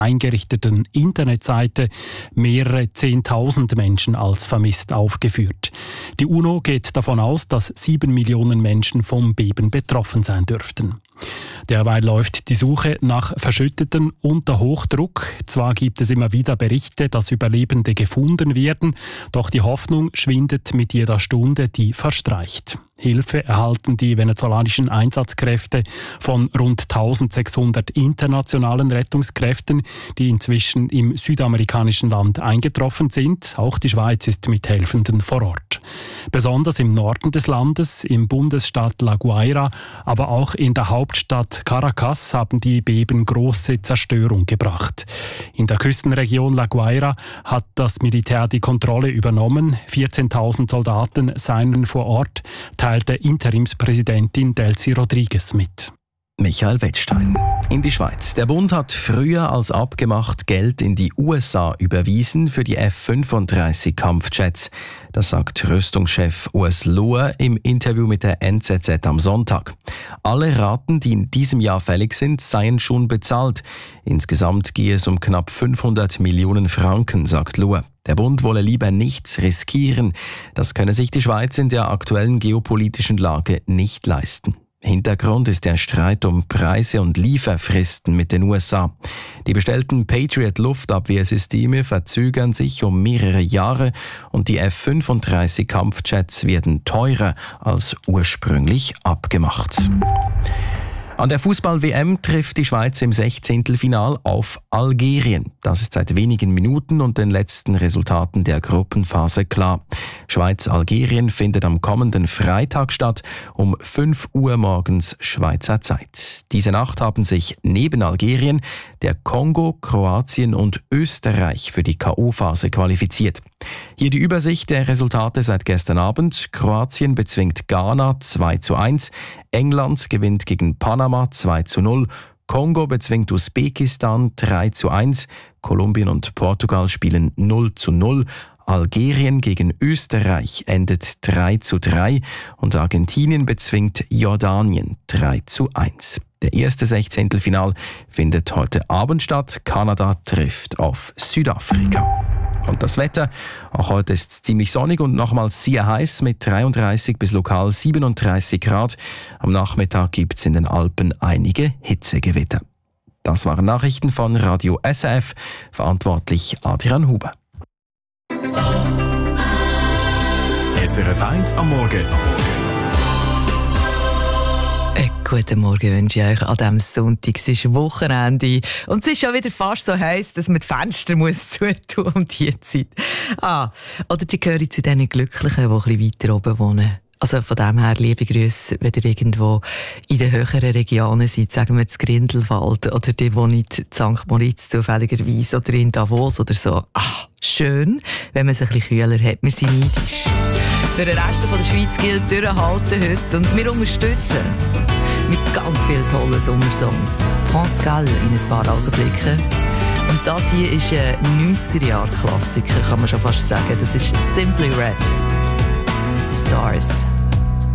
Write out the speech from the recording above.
eingerichteten Internetseite mehrere 10.000 Menschen als vermisst aufgeführt. Die UNO geht davon aus, dass 7 Millionen Menschen vom Beben betroffen sein dürften. Derweil läuft die Suche nach Verschütteten unter Hochdruck. Zwar gibt es immer wieder Berichte, dass Überlebende gefunden werden, doch die Hoffnung schwindet mit jeder Stunde, die verstreicht. Hilfe erhalten die venezolanischen Einsatzkräfte von rund 1600 internationalen Rettungskräften, die inzwischen im südamerikanischen Land eingetroffen sind. Auch die Schweiz ist mit Helfenden vor Ort. Besonders im Norden des Landes, im Bundesstaat La Guaira, aber auch in der Hauptstadt Caracas haben die Beben große Zerstörung gebracht. In der Küstenregion La Guaira hat das Militär die Kontrolle übernommen. 14.000 Soldaten seien vor Ort, teilte Interimspräsidentin Delcy Rodriguez mit. Michael Wettstein. In die Schweiz. Der Bund hat früher als abgemacht Geld in die USA überwiesen für die F-35 Kampfjets. Das sagt Rüstungschef Urs Lohr im Interview mit der NZZ am Sonntag. Alle Raten, die in diesem Jahr fällig sind, seien schon bezahlt. Insgesamt gehe es um knapp 500 Millionen Franken, sagt Lohr. Der Bund wolle lieber nichts riskieren. Das könne sich die Schweiz in der aktuellen geopolitischen Lage nicht leisten. Hintergrund ist der Streit um Preise und Lieferfristen mit den USA. Die bestellten Patriot-Luftabwehrsysteme verzögern sich um mehrere Jahre und die F-35 Kampfjets werden teurer als ursprünglich abgemacht. An der Fußball-WM trifft die Schweiz im 16. Final auf Algerien. Das ist seit wenigen Minuten und den letzten Resultaten der Gruppenphase klar. Schweiz-Algerien findet am kommenden Freitag statt, um 5 Uhr morgens Schweizer Zeit. Diese Nacht haben sich neben Algerien der Kongo, Kroatien und Österreich für die K.O.-Phase qualifiziert. Hier die Übersicht der Resultate seit gestern Abend. Kroatien bezwingt Ghana 2:1, England gewinnt gegen Panama 2:0, Kongo bezwingt Usbekistan 3:1, Kolumbien und Portugal spielen 0:0, Algerien gegen Österreich endet 3:3 und Argentinien bezwingt Jordanien 3:1. Der erste 16. Final findet heute Abend statt. Kanada trifft auf Südafrika. Und das Wetter, auch heute ist es ziemlich sonnig und nochmals sehr heiß mit 33 bis lokal 37 Grad. Am Nachmittag gibt es in den Alpen einige Hitzegewitter. Das waren Nachrichten von Radio SRF, verantwortlich Adrian Huber. SRF 1 am Morgen. Guten Morgen wünsche ich euch an diesem Sonntag. Es ist Wochenende und es ist schon wieder fast so heiß, dass man die Fenster zutun muss um diese Zeit. Oder die gehören zu den Glücklichen, die ein bisschen weiter oben wohnen. Also von dem her, liebe Grüße, wenn ihr irgendwo in den höheren Regionen seid, sagen wir in Grindelwald oder die wohnen in St. Moritz zufälligerweise oder in Davos oder so. Schön, wenn man es ein bisschen kühler hat. Wir sind neidisch. Für den Rest der Schweiz gilt durchhalten heute und wir unterstützen mit ganz vielen tollen Sommersongs. France Gall in ein paar Augenblicken. Und das hier ist ein 90er-Jahre-Klassiker, kann man schon fast sagen. Das ist Simply Red. Stars.